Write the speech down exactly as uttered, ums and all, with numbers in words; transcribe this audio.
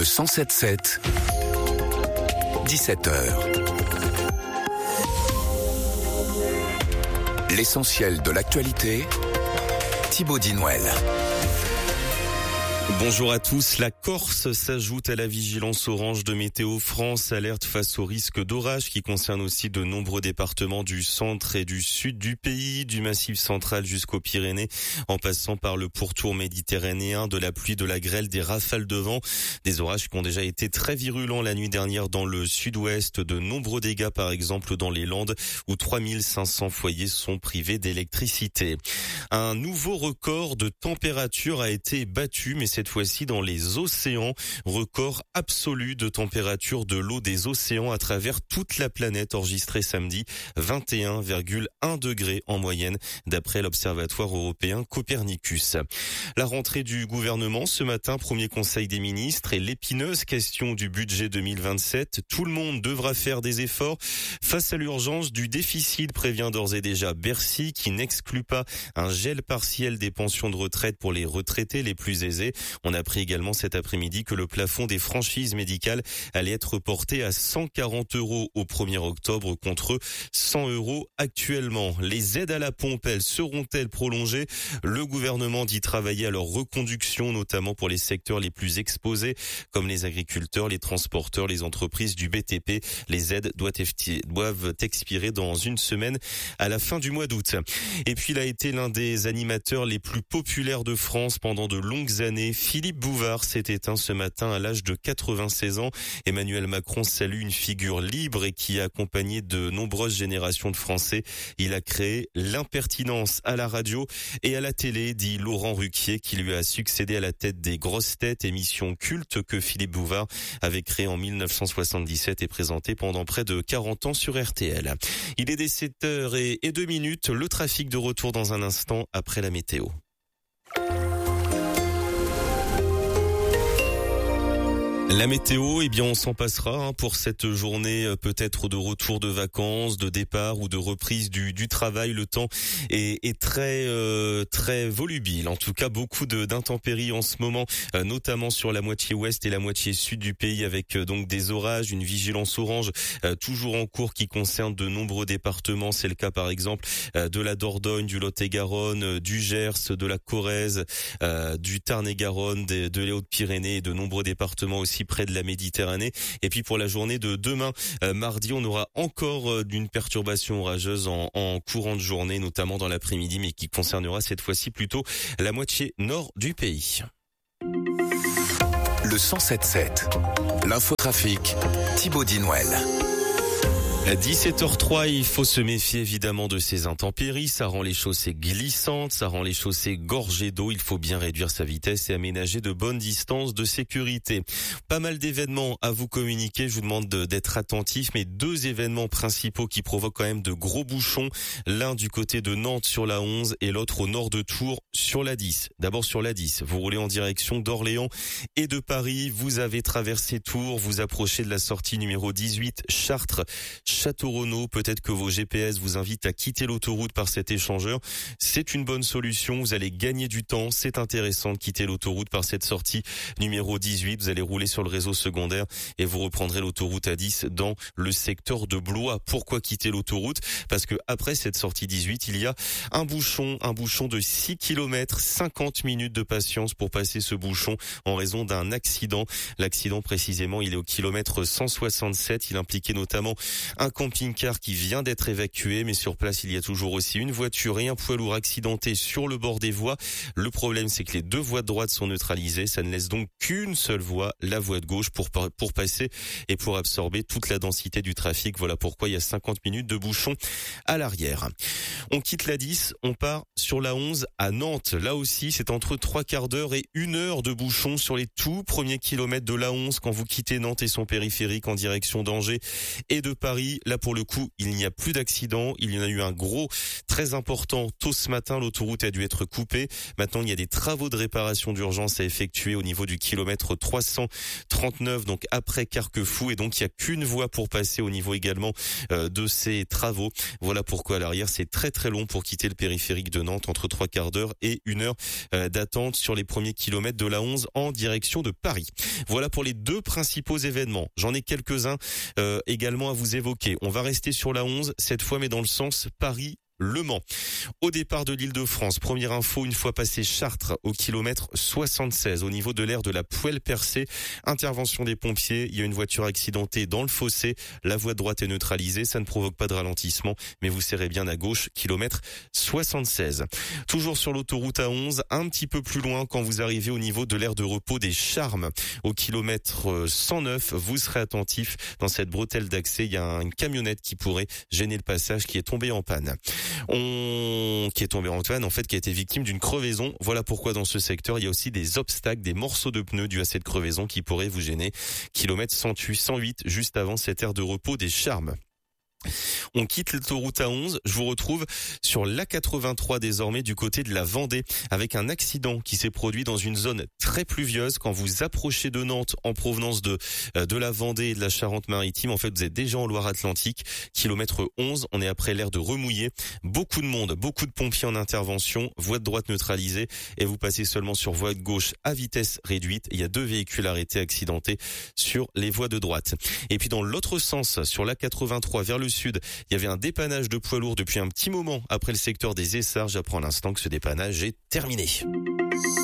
Le cent sept sept, dix-sept heures. L'essentiel de l'actualité, Thibaut Dinouel. Bonjour à tous. La Corse s'ajoute à la vigilance orange de Météo France, alerte face au risque d'orage qui concerne aussi de nombreux départements du centre et du sud du pays, du massif central jusqu'aux Pyrénées, en passant par le pourtour méditerranéen, de la pluie, de la grêle, des rafales de vent, des orages qui ont déjà été très virulents la nuit dernière dans le sud-ouest, de nombreux dégâts par exemple dans les Landes où trois mille cinq cents foyers sont privés d'électricité. Un nouveau record de température a été battu, mais cette fois-ci dans les océans, record absolu de température de l'eau des océans à travers toute la planète enregistré samedi, vingt et un virgule un degrés en moyenne d'après l'Observatoire européen Copernicus. La rentrée du gouvernement ce matin, premier conseil des ministres et l'épineuse question du budget deux mille vingt-sept. Tout le monde devra faire des efforts face à l'urgence du déficit, prévient d'ores et déjà Bercy, qui n'exclut pas un gel partiel des pensions de retraite pour les retraités les plus aisés. On a appris également cet après-midi que le plafond des franchises médicales allait être porté à cent quarante euros au premier octobre contre cent euros actuellement. Les aides à la pompe, elles seront-elles prolongées? Le gouvernement dit travailler à leur reconduction, notamment pour les secteurs les plus exposés, comme les agriculteurs, les transporteurs, les entreprises du B T P. Les aides doivent expirer dans une semaine à la fin du mois d'août. Et puis il a été l'un des animateurs les plus populaires de France pendant de longues années. Philippe Bouvard s'est éteint ce matin à l'âge de quatre-vingt-seize ans. Emmanuel Macron salue une figure libre et qui a accompagné de nombreuses générations de Français. Il a créé l'impertinence à la radio et à la télé, dit Laurent Ruquier, qui lui a succédé à la tête des Grosses Têtes, émission culte que Philippe Bouvard avait créée en mille neuf cent soixante-dix-sept et présentée pendant près de quarante ans sur R T L. Il est des sept heures et deux minutes. Le trafic de retour dans un instant après la météo. La météo, eh bien, on s'en passera hein, pour cette journée euh, peut-être de retour de vacances, de départ ou de reprise du, du travail. Le temps est, est très euh, très volubile. En tout cas, beaucoup de, d'intempéries en ce moment, euh, notamment sur la moitié ouest et la moitié sud du pays, avec euh, donc des orages, une vigilance orange euh, toujours en cours qui concerne de nombreux départements. C'est le cas par exemple euh, de la Dordogne, du Lot-et-Garonne, euh, du Gers, de la Corrèze, euh, du Tarn-et-Garonne, de, de les Hautes-Pyrénées et de nombreux départements aussi près de la Méditerranée. Et puis pour la journée de demain, euh, mardi, on aura encore euh, d'une perturbation orageuse en, en courant de journée, notamment dans l'après-midi, mais qui concernera cette fois-ci plutôt la moitié nord du pays. Le cent sept sept, l'infotrafic, Thibaut Dinouel. À dix-sept heures trois, il faut se méfier évidemment de ces intempéries. Ça rend les chaussées glissantes, ça rend les chaussées gorgées d'eau. Il faut bien réduire sa vitesse et aménager de bonnes distances de sécurité. Pas mal d'événements à vous communiquer. Je vous demande de, d'être attentif, mais deux événements principaux qui provoquent quand même de gros bouchons. L'un du côté de Nantes sur la onze et l'autre au nord de Tours sur la dix. D'abord sur la dix. Vous roulez en direction d'Orléans et de Paris. Vous avez traversé Tours. Vous approchez de la sortie numéro dix-huit, Chartres. Château-Renaud, peut-être que vos G P S vous invitent à quitter l'autoroute par cet échangeur. C'est une bonne solution, vous allez gagner du temps, c'est intéressant de quitter l'autoroute par cette sortie numéro dix-huit. Vous allez rouler sur le réseau secondaire et vous reprendrez l'autoroute A dix dans le secteur de Blois. Pourquoi quitter l'autoroute? Parce que après cette sortie dix-huit, il y a un bouchon, un bouchon de six kilomètres, cinquante minutes de patience pour passer ce bouchon en raison d'un accident. L'accident précisément, il est au kilomètre cent soixante-sept, il impliquait notamment un camping-car qui vient d'être évacué, mais sur place, il y a toujours aussi une voiture et un poids lourd accidenté sur le bord des voies. Le problème, c'est que les deux voies de droite sont neutralisées. Ça ne laisse donc qu'une seule voie, la voie de gauche, pour, pour passer et pour absorber toute la densité du trafic. Voilà pourquoi il y a cinquante minutes de bouchon à l'arrière. On quitte la dix, on part sur la onze à Nantes. Là aussi, c'est entre trois quarts d'heure et une heure de bouchon sur les tout premiers kilomètres de la onze quand vous quittez Nantes et son périphérique en direction d'Angers et de Paris. Paris. Là, pour le coup, il n'y a plus d'accident. Il y en a eu un gros, très important tôt ce matin. L'autoroute a dû être coupée. Maintenant, il y a des travaux de réparation d'urgence à effectuer au niveau du kilomètre trois cent trente-neuf, donc après Carquefou. Et donc, il n'y a qu'une voie pour passer au niveau également euh, de ces travaux. Voilà pourquoi à l'arrière, c'est très très long pour quitter le périphérique de Nantes, entre trois quarts d'heure et une heure euh, d'attente sur les premiers kilomètres de la onze en direction de Paris. Voilà pour les deux principaux événements. J'en ai quelques-uns euh, également à vous évoquer. On va rester sur la onze cette fois, mais dans le sens Paris Le Mans. Au départ de l'Île-de-France, première info, une fois passé Chartres au kilomètre soixante-seize, au niveau de l'aire de la Poêle Percée, intervention des pompiers, il y a une voiture accidentée dans le fossé, la voie de droite est neutralisée, ça ne provoque pas de ralentissement, mais vous serrez bien à gauche, kilomètre soixante-seize. Toujours sur l'autoroute A onze, un petit peu plus loin quand vous arrivez au niveau de l'aire de repos des Charmes, au kilomètre cent neuf, vous serez attentif dans cette bretelle d'accès, il y a une camionnette qui pourrait gêner le passage qui est tombée en panne. On... qui est tombé en panne, en fait, qui a été victime d'une crevaison. Voilà pourquoi dans ce secteur, il y a aussi des obstacles, des morceaux de pneus dus à cette crevaison qui pourraient vous gêner. Kilomètre cent huit, juste avant cette aire de repos des Charmes. On quitte l'autoroute A onze, je vous retrouve sur l'A quatre-vingt-trois désormais du côté de la Vendée avec un accident qui s'est produit dans une zone très pluvieuse. Quand vous approchez de Nantes en provenance de de la Vendée et de la Charente-Maritime, en fait vous êtes déjà en Loire-Atlantique, kilomètre onze, on est après l'aire de Remouillé. Beaucoup de monde, beaucoup de pompiers en intervention, voie de droite neutralisée et vous passez seulement sur voie de gauche à vitesse réduite. Il y a deux véhicules arrêtés accidentés sur les voies de droite. Et puis dans l'autre sens, sur l'A quatre-vingt-trois vers le sud, il y avait un dépannage de poids lourds depuis un petit moment après le secteur des Essarts. J'apprends à l'instant que ce dépannage est terminé.